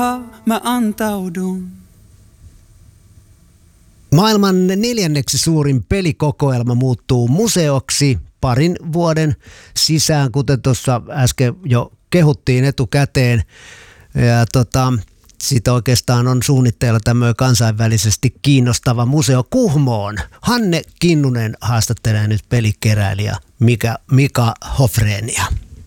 Mä antaudun. Maailman 4. suurin pelikokoelma muuttuu museoksi parin vuoden sisään, kuten tuossa äsken jo kehuttiin etukäteen. Ja siitä oikeastaan on suunnitteilla tämmöinen kansainvälisesti kiinnostava museo Kuhmoon. Hanne Kinnunen haastattelee nyt pelikeräilijä Mika Hofreenia.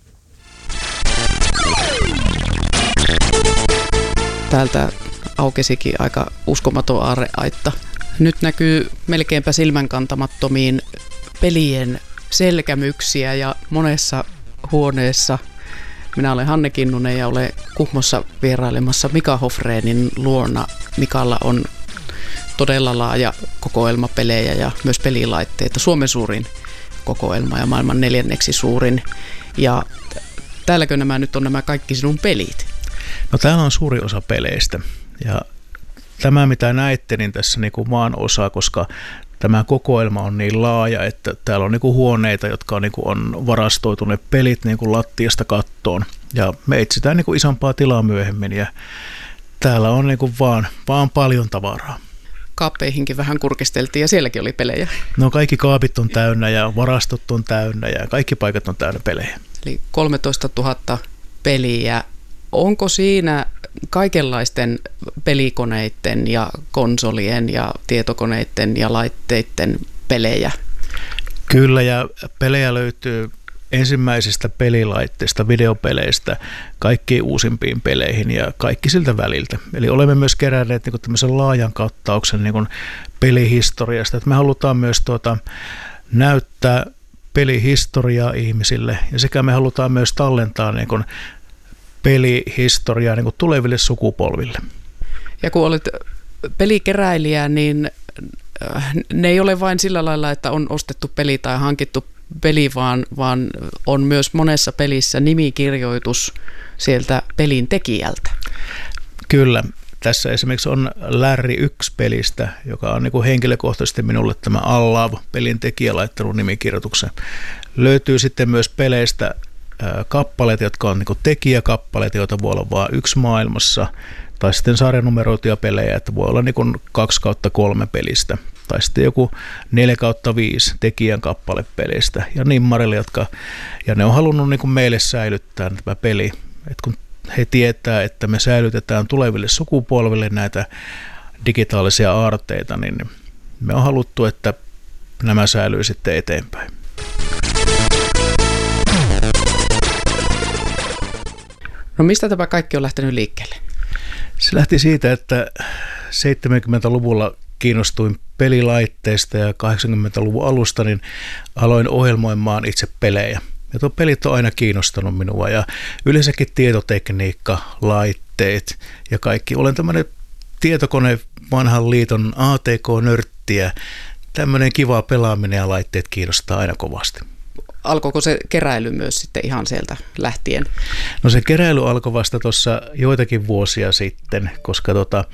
Täältä aukesikin aika uskomaton aarreaitta. Nyt näkyy melkeinpä silmänkantamattomiin pelien selkämyksiä ja monessa huoneessa. Minä olen Hanne Kinnunen ja olen Kuhmossa vierailemassa Mika Hofreenin luona. Mikalla on todella laaja kokoelma pelejä ja myös pelilaitteita. Suomen suurin kokoelma ja maailman 4. suurin. Ja täälläkö nyt on nämä kaikki sinun pelit? No täällä on suuri osa peleistä ja tämä mitä näitte niin tässä niinku maan osa, koska tämä kokoelma on niin laaja, että täällä on niinku huoneita, jotka on varastoitu ne pelit niinku lattiasta kattoon ja me etsitään niinku isompaa tilaa myöhemmin ja täällä on niinku vaan paljon tavaraa. Kaappeihinkin vähän kurkisteltiin ja sielläkin oli pelejä. No kaikki kaapit on täynnä ja varastot on täynnä ja kaikki paikat on täynnä pelejä. Eli 13 000 peliä. Onko siinä kaikenlaisten pelikoneiden ja konsolien ja tietokoneiden ja laitteiden pelejä? Kyllä, ja pelejä löytyy ensimmäisistä pelilaitteista, videopeleistä, kaikkiin uusimpiin peleihin ja kaikki siltä väliltä. Eli olemme myös keränneet niin tämmöisen laajan kattauksen niin pelihistoriasta. Että me halutaan myös näyttää pelihistoriaa ihmisille ja sekä me halutaan myös tallentaa niin pelihistoriaa niin tuleville sukupolville. Ja kun olet pelikeräilijä, niin ne ei ole vain sillä lailla, että on ostettu peli tai hankittu peli, vaan on myös monessa pelissä nimikirjoitus sieltä pelin tekijältä. Kyllä. Tässä esimerkiksi on Larry 1-pelistä, joka on niin henkilökohtaisesti minulle tämä Allav-pelin tekijä laittanut nimikirjoituksen. Löytyy sitten myös peleistä kappaleet, jotka on niin tekijäkappaleet, joita voi olla vain yksi maailmassa, tai sitten sarjanumeroituja pelejä, että voi olla niin 2/3 pelistä, tai sitten joku 4/5 tekijän kappale pelistä, ja nimmarille, ja ne on halunnut niin meille säilyttää tämä peli, että kun he tietää, että me säilytetään tuleville sukupolville näitä digitaalisia aarteita, niin me on haluttu, että nämä säilyy sitten eteenpäin. No mistä tämä kaikki on lähtenyt liikkeelle? Se lähti siitä, että 70-luvulla kiinnostuin pelilaitteista ja 80-luvun alusta niin aloin ohjelmoimaan itse pelejä. Ja tuo pelit on aina kiinnostanut minua ja yleensäkin tietotekniikka, laitteet ja kaikki. Olen tämmöinen tietokone vanhan liiton ATK-nörttiä. Tämmöinen kiva pelaaminen ja laitteet kiinnostaa aina kovasti. Alkoiko se keräily myös sitten ihan sieltä lähtien? No se keräily alkoi vasta tuossa joitakin vuosia sitten, koska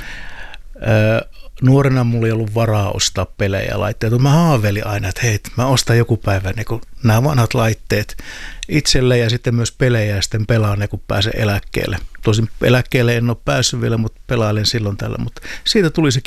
nuorena mulla ei ollut varaa ostaa pelejä ja laitteita. Mä haaveilin aina, että hei, mä ostan joku päivä niin nämä vanhat laitteet itselle ja sitten myös pelejä ja sitten pelaan ne, kun pääsen eläkkeelle. Tosin eläkkeelle en ole päässyt vielä, mutta pelailen silloin tällä. Mutta siitä tuli se